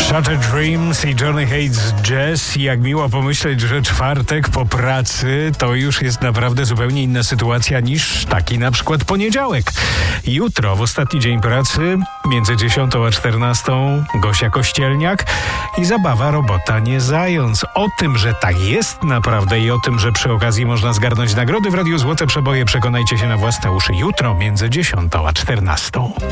Shattered Dreams i Johnny Hates Jazz. I jak miło pomyśleć, że czwartek po pracy to już jest naprawdę zupełnie inna sytuacja niż taki na przykład poniedziałek. Jutro, w ostatni dzień pracy, między 10 a 14, Gosia Kościelniak i zabawa Robota nie zając. O tym, że tak jest naprawdę i o tym, że przy okazji można zgarnąć nagrody w Radiu Złote Przeboje, przekonajcie się na własne uszy jutro między 10 a 14.